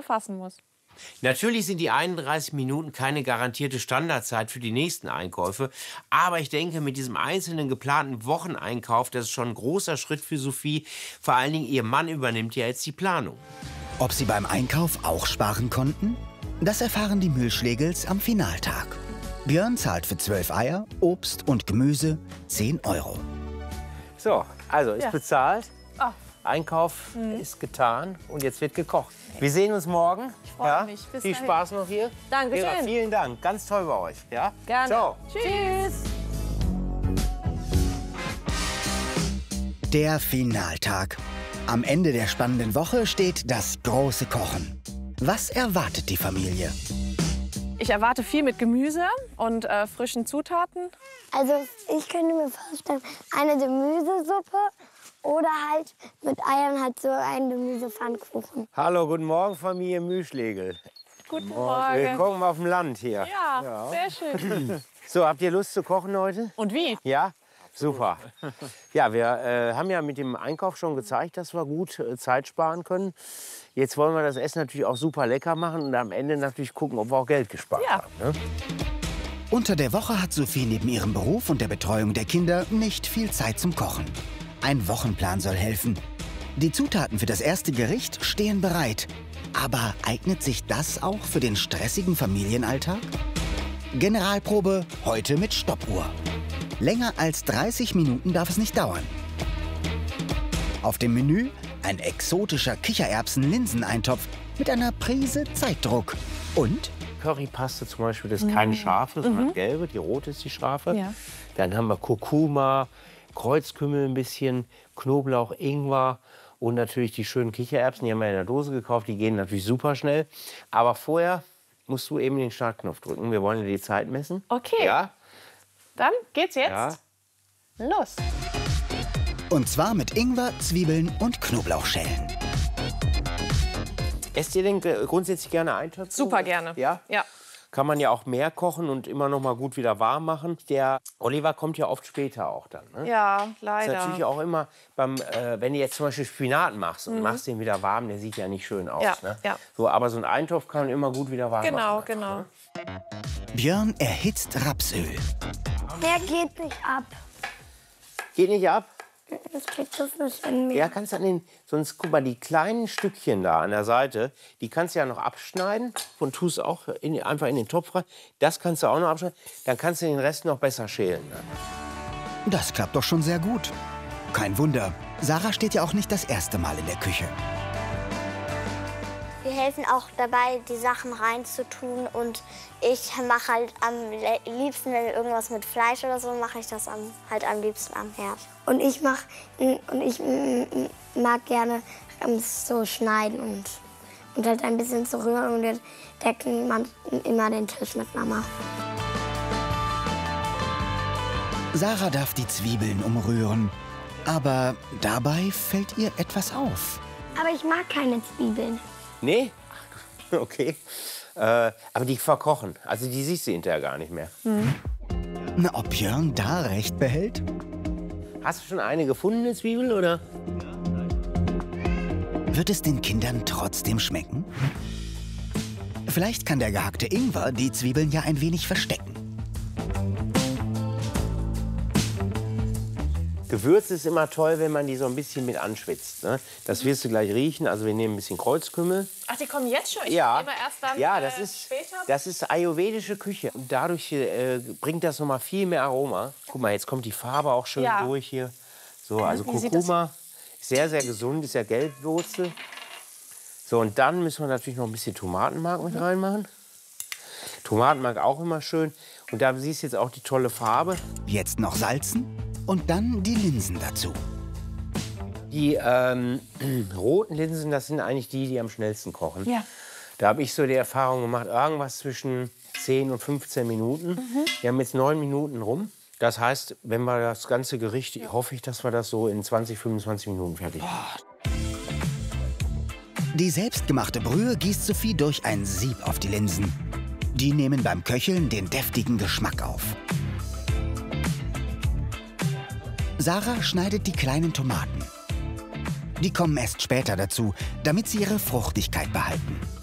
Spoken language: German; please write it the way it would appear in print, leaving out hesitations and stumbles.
befassen muss. Natürlich sind die 31 Minuten keine garantierte Standardzeit für die nächsten Einkäufe. Aber ich denke, mit diesem einzelnen geplanten Wocheneinkauf, das ist schon ein großer Schritt für Sophie. Vor allen Dingen, ihr Mann übernimmt ja jetzt die Planung. Ob sie beim Einkauf auch sparen konnten? Das erfahren die Mühlschlägels am Finaltag. Björn zahlt für 12 Eier, Obst und Gemüse 10 €. So, also ist Ja. bezahlt. Ah. Einkauf ist getan und jetzt wird gekocht. Wir sehen uns morgen. Ich freu mich. Bis Viel dahin. Spaß noch hier. Dankeschön. Vera, vielen Dank. Ganz toll bei euch. Ja? Gerne. Ciao. Tschüss. Der Finaltag. Am Ende der spannenden Woche steht das große Kochen. Was erwartet die Familie? Ich erwarte viel mit Gemüse und frischen Zutaten. Also ich könnte mir vorstellen, eine Gemüsesuppe oder halt mit Eiern halt so einen Gemüsepfannkuchen. Hallo, guten Morgen, Familie Mühlschlägel. Guten Morgen. Willkommen auf dem Land hier. Ja, sehr schön. So, habt ihr Lust zu kochen heute? Und wie? Ja? Super. Ja, wir haben ja mit dem Einkauf schon gezeigt, dass wir gut Zeit sparen können. Jetzt wollen wir das Essen natürlich auch super lecker machen und am Ende natürlich gucken, ob wir auch Geld gespart haben. Ne? Unter der Woche hat Sophie neben ihrem Beruf und der Betreuung der Kinder nicht viel Zeit zum Kochen. Ein Wochenplan soll helfen. Die Zutaten für das erste Gericht stehen bereit. Aber eignet sich das auch für den stressigen Familienalltag? Generalprobe heute mit Stoppuhr. Länger als 30 Minuten darf es nicht dauern. Auf dem Menü ein exotischer Kichererbsen-Linseneintopf mit einer Prise Zeitdruck. Und Currypaste zum Beispiel, das ist keine scharfe, sondern gelbe. Die rote ist die scharfe. Ja. Dann haben wir Kurkuma, Kreuzkümmel ein bisschen, Knoblauch, Ingwer und natürlich die schönen Kichererbsen. Die haben wir in der Dose gekauft. Die gehen natürlich super schnell. Aber vorher musst du eben den Startknopf drücken. Wir wollen ja die Zeit messen. Okay. Ja? Dann geht's jetzt Ja. los. Und zwar mit Ingwer, Zwiebeln und Knoblauchschellen. Esst ihr denn grundsätzlich gerne Eintöpfe? Super gerne. Ja? Ja. Kann man ja auch mehr kochen und immer noch mal gut wieder warm machen. Der Oliver kommt ja oft später auch dann. Ne? Ja, Ist leider. natürlich auch immer, wenn du jetzt zum Beispiel Spinat machst und machst den wieder warm, der sieht ja nicht schön aus. Ja, Ne? ja. So, aber so ein Eintopf kann man immer gut wieder warm Genau, machen. genau. Ne? Björn erhitzt Rapsöl. Der geht nicht ab. Geht nicht ab? Ich krieg das nicht in mir. Ja, kannst du sonst guck mal, die kleinen Stückchen da an der Seite, die kannst du ja noch abschneiden und tust auch einfach in den Topf rein. Das kannst du auch noch abschneiden. Dann kannst du den Rest noch besser schälen. Ne? Das klappt doch schon sehr gut. Kein Wunder, Sarah steht ja auch nicht das erste Mal in der Küche. Wir helfen auch dabei, die Sachen reinzutun. Und ich mache halt am liebsten, wenn irgendwas mit Fleisch oder so, mache ich das halt am liebsten am Herd. Und ich mag gerne so schneiden und halt ein bisschen zu rühren. Und wir decken immer den Tisch mit Mama. Sarah darf die Zwiebeln umrühren. Aber dabei fällt ihr etwas auf. Aber ich mag keine Zwiebeln. Nee? Ach, okay. Aber die verkochen. Also die siehst du hinterher gar nicht mehr. Na, ob Björn da recht behält? Hast du schon eine gefundene Zwiebel, oder? Wird es den Kindern trotzdem schmecken? Vielleicht kann der gehackte Ingwer die Zwiebeln ja ein wenig verstecken. Gewürz ist immer toll, wenn man die so ein bisschen mit anschwitzt. Ne? Das wirst du gleich riechen. Also wir nehmen ein bisschen Kreuzkümmel. Ach, die kommen jetzt schon? Ich Ja, nehme erst dann ja, später? das ist ayurvedische Küche. Und dadurch bringt das noch mal viel mehr Aroma. Guck mal, jetzt kommt die Farbe auch schön Ja. durch hier. So, also Wie sieht Kurkuma, sehr, sehr gesund, ist ja Gelbwurzel. So, und dann müssen wir natürlich noch ein bisschen Tomatenmark mit reinmachen. Tomatenmark auch immer schön. Und da siehst du jetzt auch die tolle Farbe. Jetzt noch salzen und dann die Linsen dazu. Die roten Linsen, das sind eigentlich die am schnellsten kochen. Ja. Da habe ich so die Erfahrung gemacht, irgendwas zwischen 10 und 15 Minuten. Wir haben jetzt 9 Minuten rum. Das heißt, wenn wir das ganze Gericht, hoffe ich, dass wir das so in 20, 25 Minuten fertig haben. Die selbstgemachte Brühe gießt Sophie durch ein Sieb auf die Linsen. Die nehmen beim Köcheln den deftigen Geschmack auf. Sarah schneidet die kleinen Tomaten. Die kommen erst später dazu, damit sie ihre Fruchtigkeit behalten.